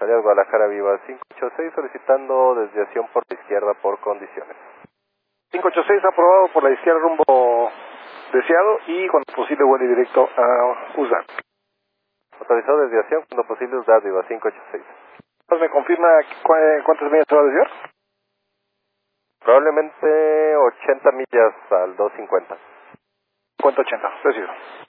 Alias Guadalajara Viva 586 solicitando desviación por la izquierda por condiciones. 586 aprobado por la izquierda rumbo deseado y cuando posible vuelo directo a USDA. Autorizado desviación cuando posible USDA Viva 586. ¿Me confirma cuántas millas se va a desviar? Probablemente 80 millas al 250. 50-80, recibido.